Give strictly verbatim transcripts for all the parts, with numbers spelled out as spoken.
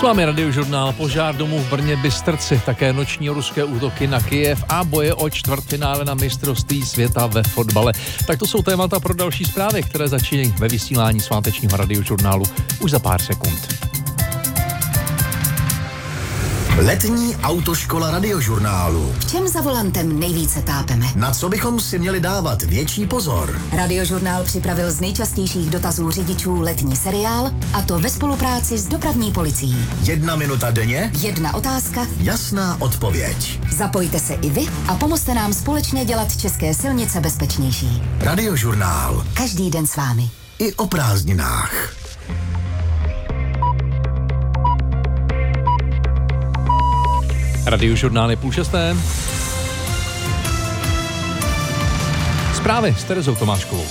S vámi Radiožurnál. Požár domu v Brně Bystrci, také noční ruské útoky na Kyjev a boje o čtvrtfinále na mistrovství světa ve fotbale. Tak to jsou témata pro další zprávy, které začínají ve vysílání svátečního Radiožurnálu už za pár sekund. Letní autoškola Radiožurnálu. V čem za volantem nejvíce tápeme? Na co bychom si měli dávat větší pozor? Radiožurnál připravil z nejčastějších dotazů řidičů letní seriál, a to ve spolupráci s dopravní policií. Jedna minuta denně? Jedna otázka? Jasná odpověď. Zapojte se i vy a pomozte nám společně dělat české silnice bezpečnější. Radiožurnál. Každý den s vámi. I o prázdninách. Radiožurnál je půl šesté. Zprávy s Terezou Tomáškovou.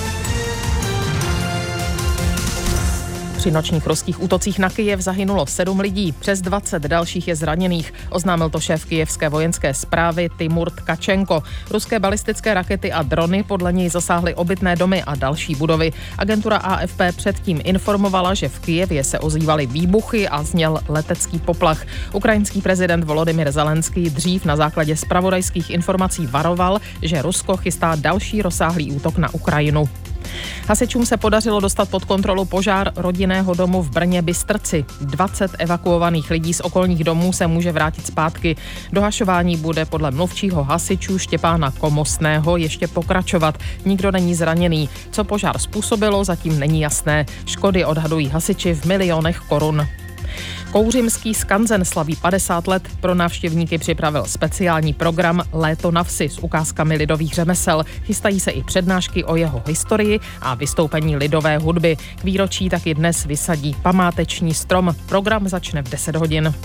Při nočních ruských útocích na Kyjev zahynulo sedm lidí, přes dvacet dalších je zraněných. Oznámil to šéf kyjevské vojenské správy Timur Tkačenko. Ruské balistické rakety a drony podle něj zasáhly obytné domy a další budovy. Agentura A F P předtím informovala, že v Kyjevě se ozývaly výbuchy a zněl letecký poplach. Ukrajinský prezident Volodymyr Zelenský dřív na základě zpravodajských informací varoval, že Rusko chystá další rozsáhlý útok na Ukrajinu. Hasičům se podařilo dostat pod kontrolu požár rodinného domu v Brně Bystrci. dvacet evakuovaných lidí z okolních domů se může vrátit zpátky. Dohašování bude podle mluvčího hasičů Štěpána Komostného ještě pokračovat. Nikdo není zraněný. Co požár způsobilo, zatím není jasné. Škody odhadují hasiči v milionech korun. Kouřimský skanzen slaví padesát let. Pro návštěvníky připravil speciální program Léto na vsi s ukázkami lidových řemesel. Chystají se i přednášky o jeho historii a vystoupení lidové hudby. K výročí taky dnes vysadí památeční strom. Program začne v deset hodin.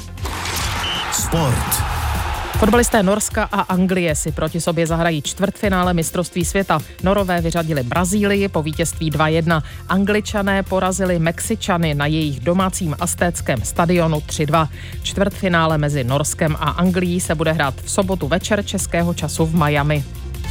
Sport. Fotbalisté Norska a Anglie si proti sobě zahrají čtvrtfinále mistrovství světa. Norové vyřadili Brazílii po vítězství dva jedna. Angličané porazili Mexičany na jejich domácím aztéckém stadionu tři dva. Čtvrtfinále mezi Norskem a Anglií se bude hrát v sobotu večer českého času v Miami.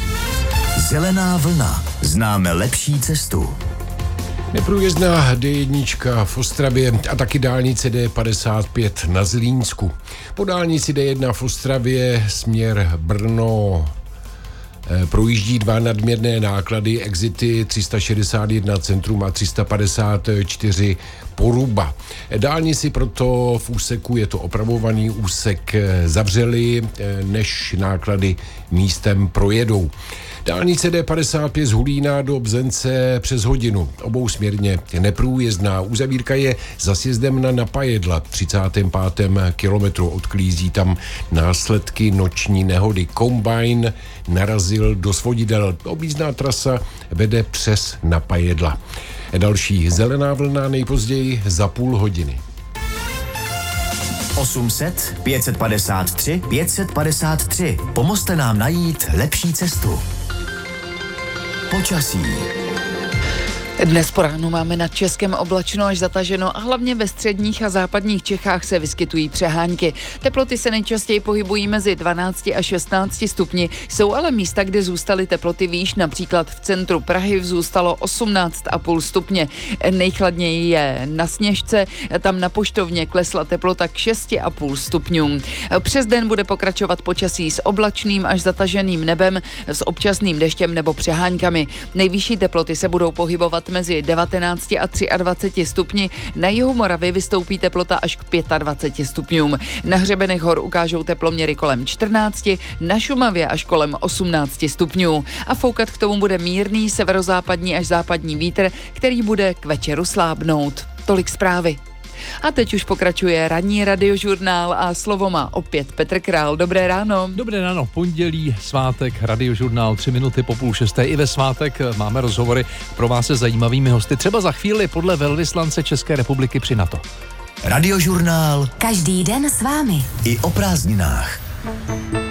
Zelená vlna. Známe lepší cestu. Neprůjezdná D jedna v Ostravě a taky dálnice D padesát pět na Zlínsku. Po dálnici D jedna v Ostravě směr Brno projíždí dva nadměrné náklady, exity tři sta šedesát jedna Centrum a tři sta padesát čtyři Poruba. Dálnici proto v úseku, je to opravovaný úsek, zavřeli, než náklady místem projedou. Dálnice D padesát pět z Hulína do Bzence přes hodinu, obousměrně neprůjezdná. Uzavírka je za sjezdem na Napajedla, třicátém pátém kilometru, odklízí tam následky noční nehody. Kombajn narazil do svodidel. Objízdná trasa vede přes Napajedla. Další zelená vlna nejpozději za půl hodiny. osm set, pět set padesát tři, pět set padesát tři. Pomozte nám najít lepší cestu. Počasí. Dnes po ránu máme nad Českem oblačno až zataženo a hlavně ve středních a západních Čechách se vyskytují přehánky. Teploty se nejčastěji pohybují mezi dvanácti a šestnácti stupni. Jsou ale místa, kde zůstaly teploty výš, například v centru Prahy zůstalo osmnáct a půl stupně. Nejchladněji je na Sněžce, tam na Poštovně klesla teplota k šesti a půl stupňům. Přes den bude pokračovat počasí s oblačným až zataženým nebem, s občasným deštěm nebo přeháňkami. Nejvyšší teploty se budou pohybovat mezi devatenácti a dvaceti třemi stupni. Na jihu Moravy vystoupí teplota až k dvaceti pěti stupňům. Na hřebenech hor ukážou teploměry kolem čtrnácti, na Šumavě až kolem osmnácti stupňů. A foukat k tomu bude mírný severozápadní až západní vítr, který bude k večeru slábnout. Tolik zprávy. A teď už pokračuje ranní Radiožurnál a slovo má opět Petr Král. Dobré ráno. Dobré ráno, pondělí, svátek, Radiožurnál, tři minuty po půl šesté. I ve svátek máme rozhovory pro vás se zajímavými hosty. Třeba za chvíli podle velvyslance České republiky při NATO. Radiožurnál. Každý den s vámi. I o prázdninách.